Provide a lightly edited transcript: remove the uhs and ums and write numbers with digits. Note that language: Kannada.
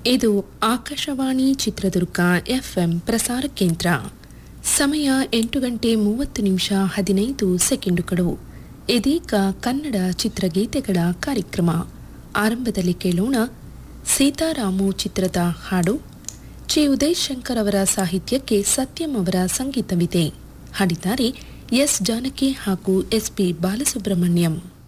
ಇದು ಆಕಾಶವಾಣಿ ಚಿತ್ರದುರ್ಗ ಎಫ್ಎಂ ಪ್ರಸಾರ ಕೇಂದ್ರ. ಸಮಯ 8:30 ಇದೀಗ ಕನ್ನಡ ಚಿತ್ರಗೀತೆಗಳ ಕಾರ್ಯಕ್ರಮ ಆರಂಭದಲ್ಲಿ ಕೇಳೋಣ. ಸೀತಾರಾಮು ಚಿತ್ರದ ಹಾಡು. ಚಿ ಉದಯಶಂಕರ್ ಅವರ ಸಾಹಿತ್ಯಕ್ಕೆ ಸತ್ಯಂ ಅವರ ಸಂಗೀತವಿದೆ. ಹಾಡಿದ್ದಾರೆ ಎಸ್ ಜಾನಕಿ ಹಾಗೂ ಎಸ್ ಪಿ ಬಾಲಸುಬ್ರಹ್ಮಣ್ಯಂ.